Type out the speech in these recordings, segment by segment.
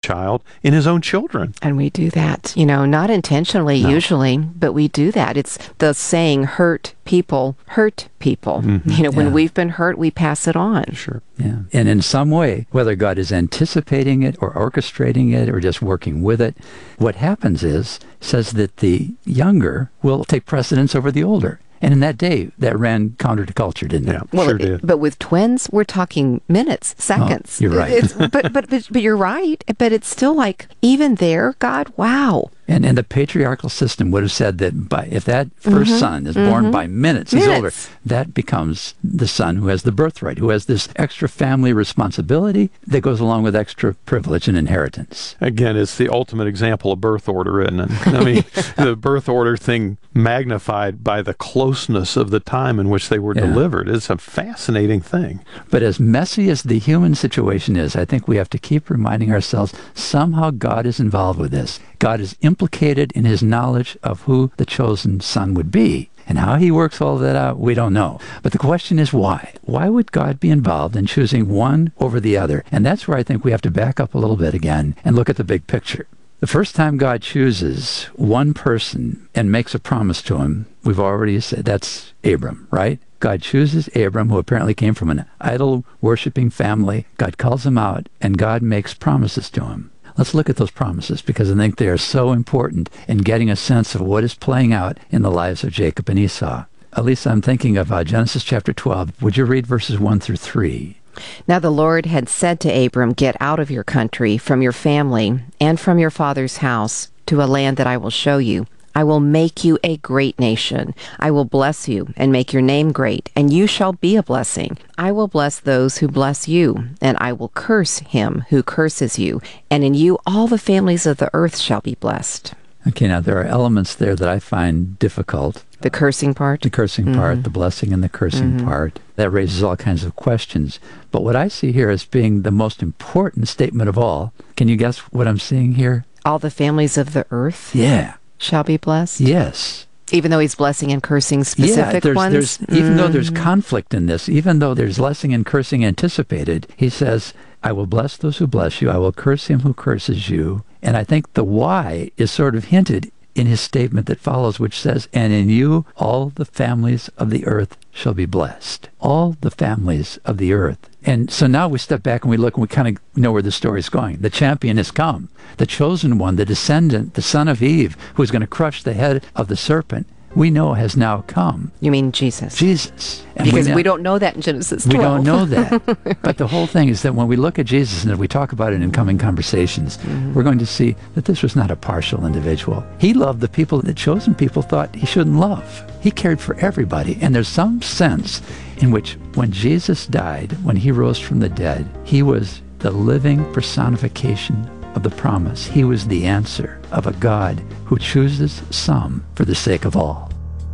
child in his own children. And we do that, not intentionally usually, but we do that. It's the saying, hurt people hurt people. Mm-hmm. When we've been hurt, we pass it on. Sure. Yeah. And in some way, whether God is anticipating it or orchestrating it or just working with it, what happens says that the younger will take precedence over the older. And in that day, that ran counter to culture, didn't it? Yeah, Well, sure did. but with twins, we're talking minutes, seconds. Oh, you're right. But you're right. But it's still like, even there, God, wow. And the patriarchal system would have said that if that first son is born by minutes, he's older, that becomes the son who has the birthright, who has this extra family responsibility that goes along with extra privilege and inheritance. Again, it's the ultimate example of birth order, isn't it? I mean, the birth order thing magnified by the closeness of the time in which they were delivered. It's a fascinating thing. But as messy as the human situation is, I think we have to keep reminding ourselves somehow God is involved with this. God is implicated in his knowledge of who the chosen son would be. And how he works all that out, we don't know. But the question is why? Why would God be involved in choosing one over the other? And that's where I think we have to back up a little bit again and look at the big picture. The first time God chooses one person and makes a promise to him, we've already said that's Abram, right? God chooses Abram, who apparently came from an idol-worshiping family. God calls him out, and God makes promises to him. Let's look at those promises, because I think they are so important in getting a sense of what is playing out in the lives of Jacob and Esau. At least I'm thinking of Genesis chapter 12. Would you read verses 1 through 3? Now the Lord had said to Abram, "Get out of your country, from your family, and from your father's house, to a land that I will show you. I will make you a great nation. I will bless you and make your name great, and you shall be a blessing. I will bless those who bless you, and I will curse him who curses you, and in you all the families of the earth shall be blessed." Okay, now there are elements there that I find difficult. The cursing part? The cursing part, the blessing and the cursing part. That raises all kinds of questions. But what I see here as being the most important statement of all, can you guess what I'm seeing here? All the families of the earth Yeah. shall be blessed? Yes. Even though he's blessing and cursing specific ones? Even though there's conflict in this, even though there's blessing and cursing anticipated, he says, I will bless those who bless you, I will curse him who curses you. And I think the why is sort of hinted in his statement that follows, which says, and in you all the families of the earth shall be blessed. All the families of the earth. And so now we step back and we look and we kind of know where the story's going. The champion has come. The chosen one, the descendant, the son of Eve, who's going to crush the head of the serpent, we know has now come. You mean Jesus? Jesus. And because we don't know that in Genesis 12. We don't know that. But the whole thing is that when we look at Jesus, and if we talk about it in coming conversations, we're going to see that this was not a partial individual. He loved the people that chosen people thought he shouldn't love. He cared for everybody. And there's some sense in which when Jesus died, when he rose from the dead, he was the living personification of the promise. He was the answer of a God who chooses some for the sake of all.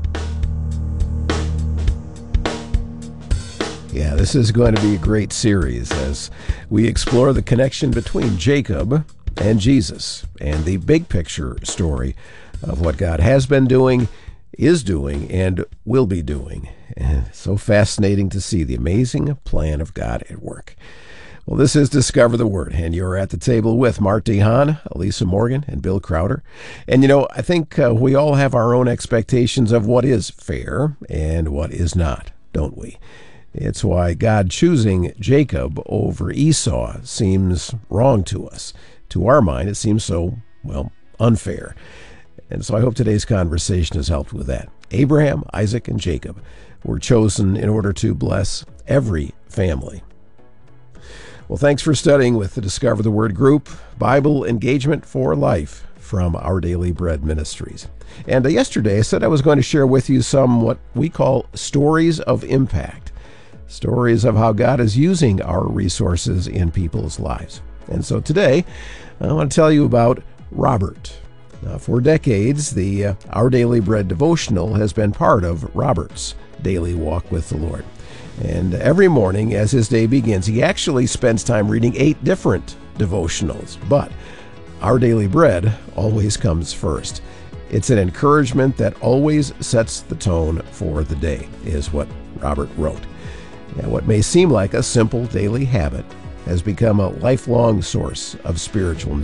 Yeah, this is going to be a great series as we explore the connection between Jacob and Jesus and the big picture story of what God has been doing, is doing, and will be doing. And it's so fascinating to see the amazing plan of God at work. Well, this is Discover the Word, and you're at the table with Mart DeHaan, Elisa Morgan, and Bill Crowder. And, I think we all have our own expectations of what is fair and what is not, don't we? It's why God choosing Jacob over Esau seems wrong to us. To our mind, it seems so, unfair. And so I hope today's conversation has helped with that. Abraham, Isaac, and Jacob were chosen in order to bless every family. Well, thanks for studying with the Discover the Word group, Bible Engagement for Life from Our Daily Bread Ministries. And yesterday I said I was going to share with you some what we call stories of impact, stories of how God is using our resources in people's lives. And so today I want to tell you about Robert. Now, for decades, the Our Daily Bread devotional has been part of Robert's daily walk with the Lord. And every morning as his day begins, he actually spends time reading 8 different devotionals. But Our Daily Bread always comes first. It's an encouragement that always sets the tone for the day, is what Robert wrote. Now, what may seem like a simple daily habit has become a lifelong source of spiritual